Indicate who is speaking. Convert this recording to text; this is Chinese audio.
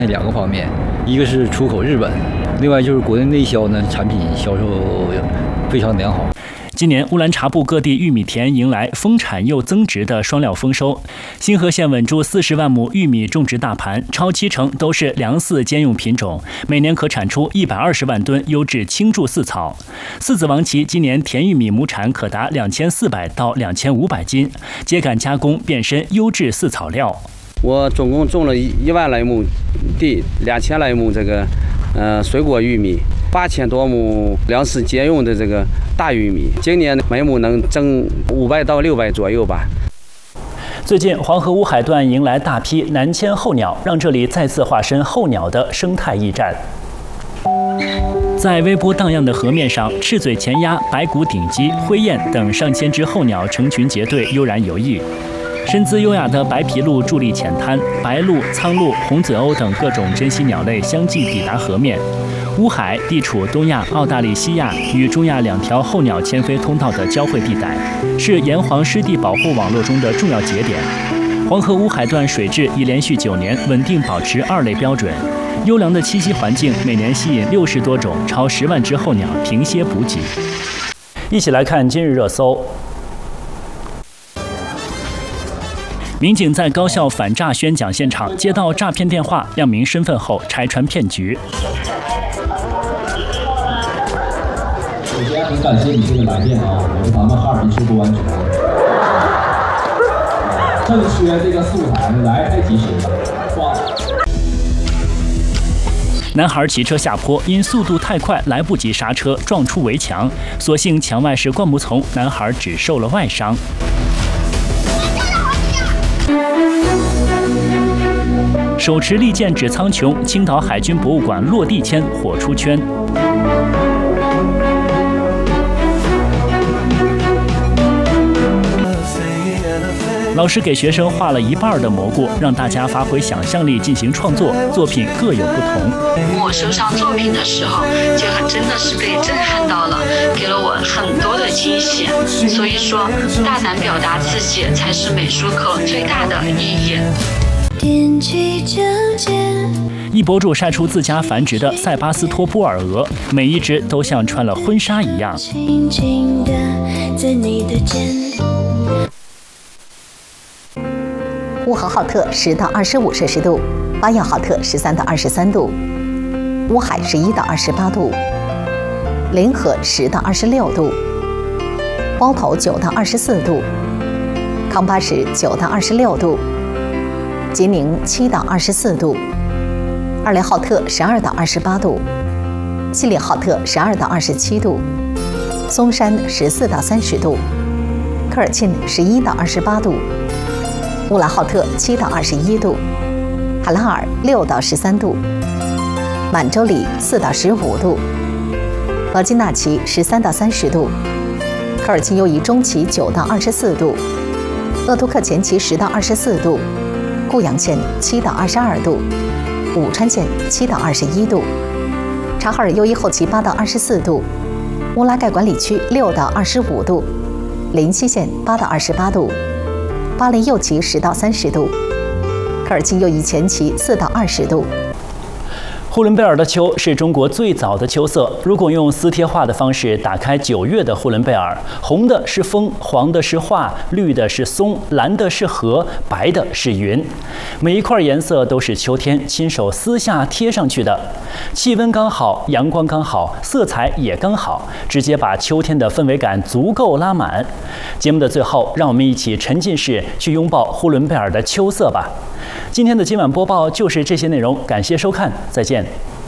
Speaker 1: 2个方面，一个是出口日本，另外就是国内内销呢，产品销售非常良好。
Speaker 2: 今年乌兰察布各地玉米田迎来丰产又增值的双料丰收，新河县稳住40万亩玉米种植大盘，超70%都是粮饲兼用品种，每年可产出120万吨优质青贮饲草。四子王旗今年田玉米亩产可达2400到2500斤，秸秆加工变身优质饲草料。
Speaker 3: 我总共种了1万来亩地，2000来亩这个水果玉米，8000多亩粮食兼用的这个大玉米，今年每亩能挣500到600左右吧。
Speaker 2: 最近黄河乌海段迎来大批南迁候鸟，让这里再次化身候鸟的生态驿站。在微波荡漾的河面上，赤嘴前鸦、白骨顶鸡、灰雁等上千只候鸟成群结队悠然游弋。身姿优雅的白皮鹭伫立浅滩，白鹭、苍鹭、红嘴鸥等各种珍稀鸟类相继抵达河面。乌海地处东亚、澳大利西亚与中亚2条候鸟迁飞通道的交汇地带，是炎黄湿地保护网络中的重要节点。黄河乌海段水质已连续9年稳定保持2类标准，优良的栖息环境每年吸引60多种超10万只候鸟停歇补给。一起来看今日热搜。民警在高校反诈宣讲现场接到诈骗电话，亮明身份后拆穿骗局。
Speaker 4: 首先很感谢你这个来电啊，我是咱们哈尔滨市公安局，正缺这个素材，来太及时了，
Speaker 2: 男孩骑车下坡，因速度太快来不及刹车，撞出围墙，所幸墙外是灌木丛，男孩只受了外伤。手持利剑指苍穹，青岛海军博物馆落地签火出圈。老师给学生画了一半的蘑菇，让大家发挥想象力进行创作，作品各有不同。
Speaker 5: 我收上作品的时候，就真的是被震撼到了，给了我很多的惊喜。所以说，大胆表达自己才是美术课最大的意义。
Speaker 2: 一博主晒出自家繁殖的塞巴斯托波尔鹅，每一只都像穿了婚纱一样。
Speaker 6: 乌合浩特10到25摄氏度，巴彦浩特13到23度，乌海11到28度，临河10到26度，包头9到24度，康巴什9到26度，吉宁7到24度，二连浩特12到28度，锡林浩特12到27度，松山14到30度，科尔沁11到28度，乌兰浩特7到21度，海拉尔6到13度，满洲里4到15度，额济纳旗13到30度，科尔沁右翼中旗9到24度，鄂图克前旗10到24度，固阳县7到22度，武川县7到21度，察哈尔右翼后旗8到24度，乌拉盖管理区6到25度，林西县8到28度，巴林右旗10到30度，科尔沁右翼前旗4到20度。
Speaker 2: 呼伦贝尔的秋是中国最早的秋色。如果用撕贴画的方式打开9月的呼伦贝尔，红的是风，黄的是画，绿的是松，蓝的是河，白的是云。每一块颜色都是秋天亲手撕下贴上去的。气温刚好，阳光刚好，色彩也刚好，直接把秋天的氛围感足够拉满。节目的最后，让我们一起沉浸式去拥抱呼伦贝尔的秋色吧。今天的今晚播报就是这些内容，感谢收看，再见。